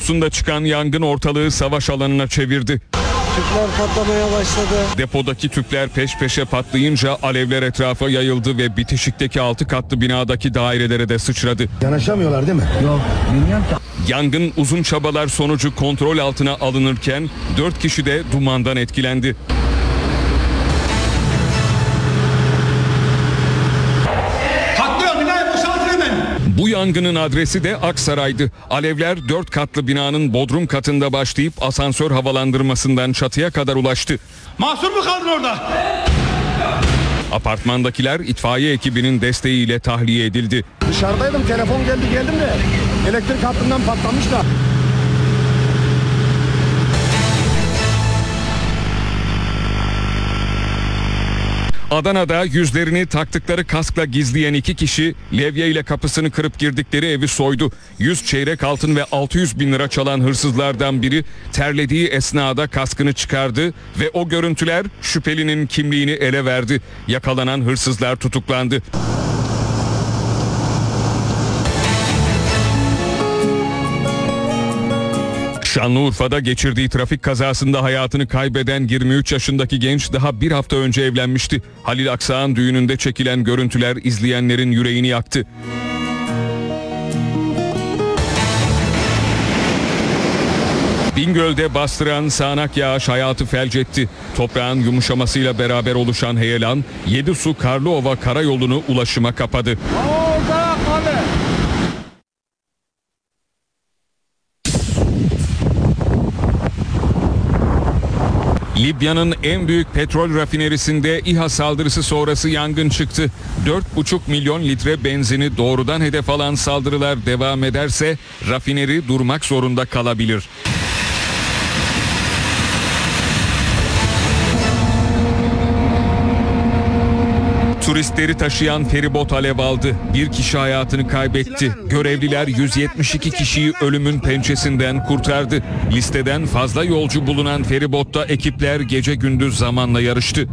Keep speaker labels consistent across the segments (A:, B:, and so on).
A: deposunda çıkan yangın ortalığı savaş alanına çevirdi.
B: Tüpler patlamaya başladı.
A: Depodaki tüpler peş peşe patlayınca alevler etrafa yayıldı ve bitişikteki 6 katlı binadaki dairelere de sıçradı.
B: Yanaşamıyorlar değil mi? Yok, bilmiyorum ki.
A: Yangın uzun çabalar sonucu kontrol altına alınırken 4 kişi de dumandan etkilendi. Bu yangının adresi de Aksaray'dı. Alevler 4 katlı binanın bodrum katında başlayıp asansör havalandırmasından çatıya kadar ulaştı.
C: Mahsur mu kaldın orada?
A: Apartmandakiler itfaiye ekibinin desteğiyle tahliye edildi.
B: Dışarıdaydım, telefon geldim de elektrik hattından patlamış da.
A: Adana'da yüzlerini taktıkları kaskla gizleyen 2 kişi levye ile kapısını kırıp girdikleri evi soydu. 100 çeyrek altın ve 600 bin lira çalan hırsızlardan biri terlediği esnada kaskını çıkardı ve o görüntüler şüphelinin kimliğini ele verdi. Yakalanan hırsızlar tutuklandı. Şanlıurfa'da geçirdiği trafik kazasında hayatını kaybeden 23 yaşındaki genç daha bir hafta önce evlenmişti. Halil Aksağ'ın düğününde çekilen görüntüler izleyenlerin yüreğini yaktı. Bingöl'de bastıran sağanak yağış hayatı felç etti. Toprağın yumuşamasıyla beraber oluşan heyelan, Yedisu Karlıova karayolunu ulaşıma kapadı. Libya'nın en büyük petrol rafinerisinde İHA saldırısı sonrası yangın çıktı. 4,5 milyon litre benzini doğrudan hedef alan saldırılar devam ederse rafineri durmak zorunda kalabilir. Turistleri taşıyan feribot alev aldı. Bir kişi hayatını kaybetti. Görevliler 172 kişiyi ölümün pençesinden kurtardı. Listeden fazla yolcu bulunan feribotta ekipler gece gündüz zamanla yarıştı.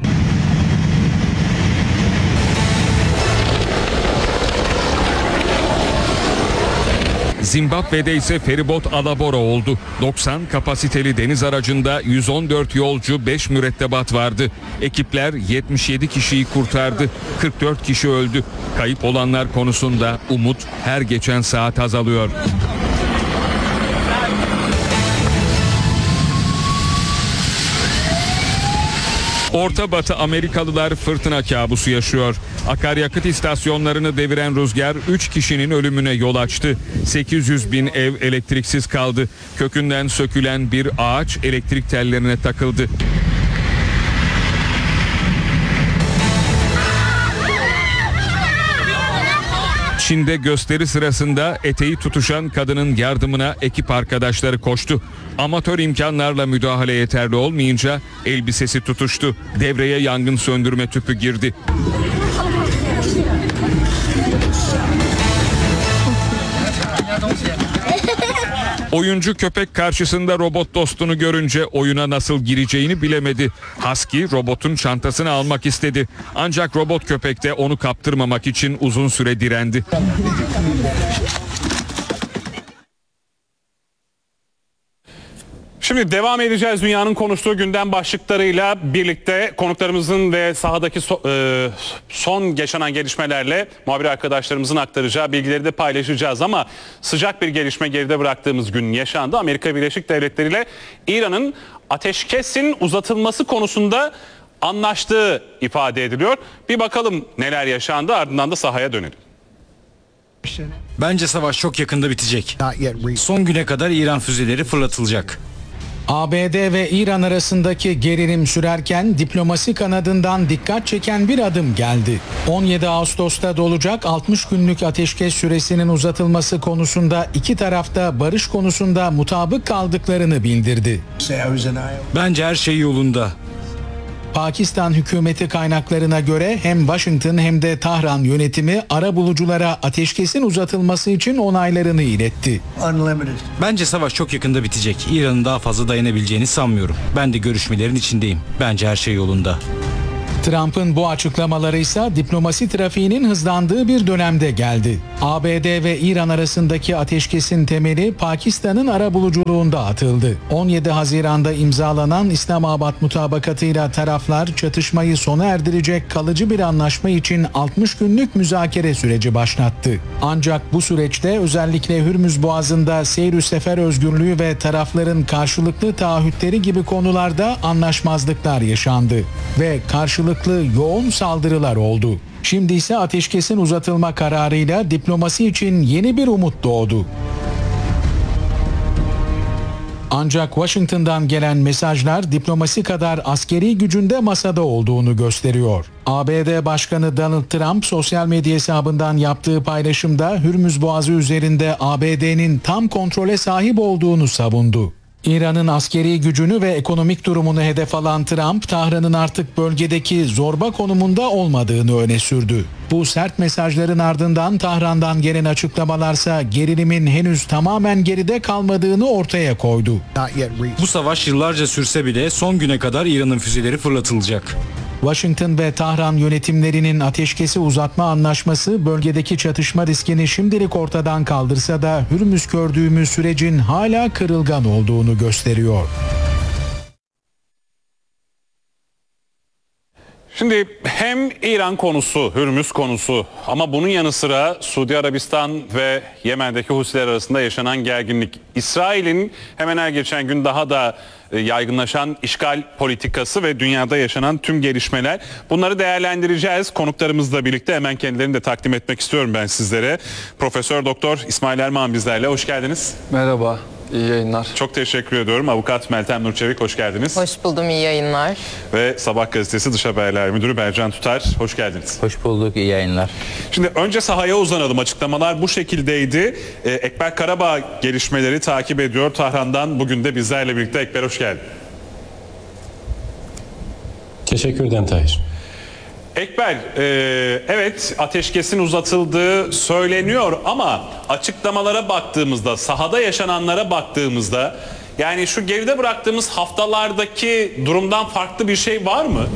A: Zimbabwe'de ise feribot alabora oldu. 90 kapasiteli deniz aracında 114 yolcu, 5 mürettebat vardı. Ekipler 77 kişiyi kurtardı. 44 kişi öldü. Kayıp olanlar konusunda umut her geçen saat azalıyor. Orta Batı Amerikalılar fırtına kabusu yaşıyor. Akaryakıt istasyonlarını deviren rüzgar 3 kişinin ölümüne yol açtı. 800 bin ev elektriksiz kaldı. Kökünden sökülen bir ağaç elektrik tellerine takıldı. Çin'de gösteri sırasında eteği tutuşan kadının yardımına ekip arkadaşları koştu. Amatör imkanlarla müdahale yeterli olmayınca elbisesi tutuştu. Devreye yangın söndürme tüpü girdi. Oyuncu köpek karşısında robot dostunu görünce oyuna nasıl gireceğini bilemedi. Husky robotun çantasını almak istedi. Ancak robot köpek de onu kaptırmamak için uzun süre direndi.
C: Şimdi devam edeceğiz dünyanın konuştuğu gündem başlıklarıyla birlikte konuklarımızın ve sahadaki son yaşanan gelişmelerle muhabir arkadaşlarımızın aktaracağı bilgileri de paylaşacağız. Ama sıcak bir gelişme geride bıraktığımız gün yaşandı. Amerika Birleşik Devletleri ile İran'ın ateşkesin uzatılması konusunda anlaştığı ifade ediliyor. Bir bakalım neler yaşandı, ardından da sahaya dönelim.
D: Bence savaş çok yakında bitecek. Son güne kadar İran füzeleri fırlatılacak.
E: ABD ve İran arasındaki gerilim sürerken diplomasi kanadından dikkat çeken bir adım geldi. 17 Ağustos'ta dolacak 60 günlük ateşkes süresinin uzatılması konusunda iki tarafta barış konusunda mutabık kaldıklarını bildirdi.
D: Bence her şey yolunda.
E: Pakistan hükümeti kaynaklarına göre hem Washington hem de Tahran yönetimi arabuluculara ateşkesin uzatılması için onaylarını iletti.
D: Bence savaş çok yakında bitecek. İran'ın daha fazla dayanabileceğini sanmıyorum. Ben de görüşmelerin içindeyim. Bence her şey yolunda.
E: Trump'ın bu açıklamaları ise diplomasi trafiğinin hızlandığı bir dönemde geldi. ABD ve İran arasındaki ateşkesin temeli Pakistan'ın arabuluculuğunda atıldı. 17 Haziran'da imzalanan İslamabad mutabakatıyla taraflar çatışmayı sona erdirecek kalıcı bir anlaşma için 60 günlük müzakere süreci başlattı. Ancak bu süreçte özellikle Hürmüz Boğazı'nda seyr-ü sefer özgürlüğü ve tarafların karşılıklı taahhütleri gibi konularda anlaşmazlıklar yaşandı ve karşılıklı yoğun saldırılar oldu. Şimdi ise ateşkesin uzatılma kararıyla diplomasi için yeni bir umut doğdu. Ancak Washington'dan gelen mesajlar diplomasi kadar askeri gücünde masada olduğunu gösteriyor. ABD Başkanı Donald Trump sosyal medya hesabından yaptığı paylaşımda Hürmüz Boğazı üzerinde ABD'nin tam kontrole sahip olduğunu savundu. İran'ın askeri gücünü ve ekonomik durumunu hedef alan Trump, Tahran'ın artık bölgedeki zorba konumunda olmadığını öne sürdü. Bu sert mesajların ardından Tahran'dan gelen açıklamalarsa gerilimin henüz tamamen geride kalmadığını ortaya koydu.
D: Bu savaş yıllarca sürse bile son güne kadar İran'ın füzeleri fırlatılacak.
E: Washington ve Tahran yönetimlerinin ateşkesi uzatma anlaşması bölgedeki çatışma riskini şimdilik ortadan kaldırsa da Hürmüz gördüğümüz sürecin hala kırılgan olduğunu gösteriyor.
C: Şimdi hem İran konusu, Hürmüz konusu ama bunun yanı sıra Suudi Arabistan ve Yemen'deki Husiler arasında yaşanan gerginlik. İsrail'in hemen her geçen gün daha da yaygınlaşan işgal politikası ve dünyada yaşanan tüm gelişmeler. Bunları değerlendireceğiz. Konuklarımızla birlikte hemen kendilerini de takdim etmek istiyorum ben sizlere. Profesör Doktor İsmail Erman bizlerle. Hoş geldiniz.
F: Merhaba, iyi yayınlar.
C: Çok teşekkür ediyorum. Avukat Meltem Nurçevik, hoş geldiniz.
G: Hoş buldum, iyi yayınlar.
C: Ve Sabah gazetesi Dış Haberler Müdürü Bercan Tutar, hoş geldiniz.
H: Hoş bulduk, iyi yayınlar.
C: Şimdi önce sahaya uzanalım. Açıklamalar bu şekildeydi. Ekber Karabağ gelişmeleri takip ediyor Tahran'dan. Bugün de bizlerle birlikte. Ekber, hoş geldin.
I: Teşekkür ederim Tahir.
C: Ekber, evet ateşkesin uzatıldığı söyleniyor ama açıklamalara baktığımızda, sahada yaşananlara baktığımızda yani şu geride bıraktığımız haftalardaki durumdan farklı bir şey var mı?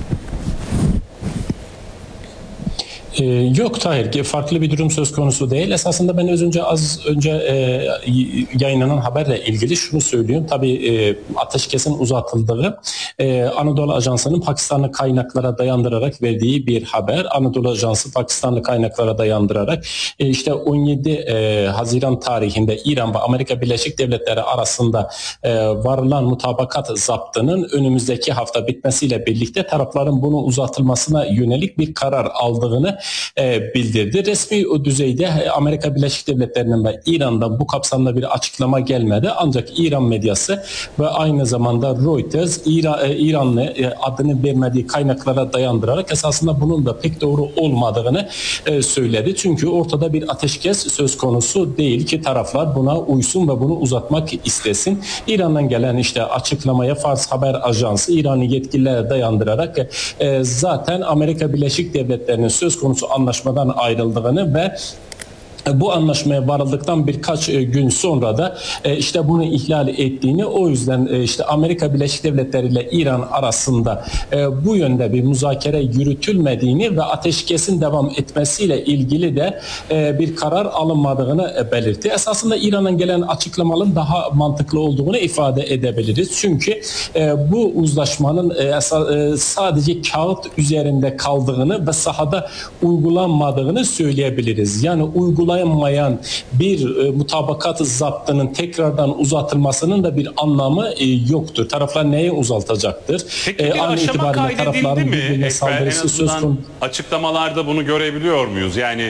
I: Yok Tahir, farklı bir durum söz konusu değil. Esasında ben az önce yayınlanan haberle ilgili şunu söylüyorum. Tabii ateşkesin uzatıldığı Anadolu Ajansı'nın Pakistanlı kaynaklara dayandırarak verdiği bir haber. Anadolu Ajansı Pakistanlı kaynaklara dayandırarak işte 17 Haziran tarihinde İran ve Amerika Birleşik Devletleri arasında varılan mutabakat zaptının önümüzdeki hafta bitmesiyle birlikte tarafların bunu uzatılmasına yönelik bir karar aldığını bildirdi. Resmi düzeyde Amerika Birleşik Devletleri'nin ve İran'dan bu kapsamda bir açıklama gelmedi. Ancak İran medyası ve aynı zamanda Reuters İranlı adını vermediği kaynaklara dayandırarak esasında bunun da pek doğru olmadığını söyledi. Çünkü ortada bir ateşkes söz konusu değil ki taraflar buna uysun ve bunu uzatmak istesin. İran'dan gelen işte açıklamaya Fars Haber Ajansı İranlı yetkililere dayandırarak zaten Amerika Birleşik Devletleri'nin söz konusu anlaşmadan ayrıldığını ve bu anlaşmaya varıldıktan birkaç gün sonra da işte bunu ihlal ettiğini, o yüzden işte Amerika Birleşik Devletleri ile İran arasında bu yönde bir müzakere yürütülmediğini ve ateşkesin devam etmesiyle ilgili de bir karar alınmadığını belirtti. Esasında İran'dan gelen açıklamaların daha mantıklı olduğunu ifade edebiliriz. Çünkü bu uzlaşmanın sadece kağıt üzerinde kaldığını ve sahada uygulanmadığını söyleyebiliriz. Yani uygulanmayan bir mutabakat zaptının tekrardan uzatılmasının da bir anlamı yoktur. Taraflar neye uzatacaktır?
C: Peki bir aşama kaydedildi mi? Ekber, en azından açıklamalarda bunu görebiliyor muyuz? Yani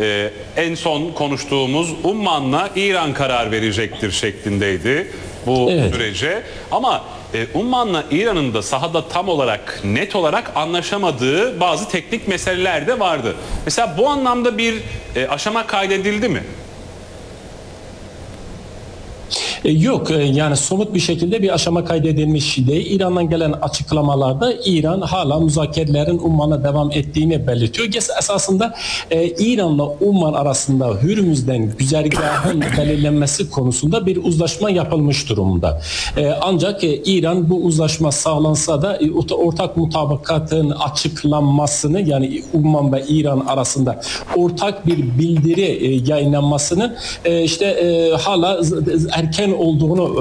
C: en son konuştuğumuz Umman'la İran karar verecektir şeklindeydi bu sürece. Ama Umman'la İran'ın da sahada tam olarak, net olarak anlaşamadığı bazı teknik meseleler de vardı. Mesela bu anlamda bir aşama kaydedildi mi?
I: Yok, yani somut bir şekilde bir aşama kaydedilmiş değil. İran'dan gelen açıklamalarda İran hala müzakerelerin Umman'a devam ettiğini belirtiyor. Esasında İran'la Umman arasında Hürmüz'den güzergahın belirlenmesi konusunda bir uzlaşma yapılmış durumda. Ancak İran bu uzlaşma sağlansa da ortak mutabakatın açıklanmasını, yani Umman ve İran arasında ortak bir bildiri yayınlanmasını hala erken olduğunu